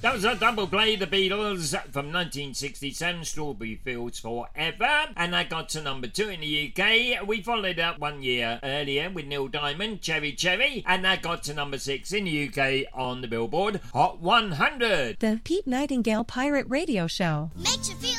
That was a double play, The Beatles, from 1967, Strawberry Fields Forever, and that got to number 2 in the UK. We followed up 1 year earlier with Neil Diamond, Cherry Cherry, and that got to number 6 in the UK on the Billboard Hot 100. The Pete Nightingale Pirate Radio Show. Makes you feel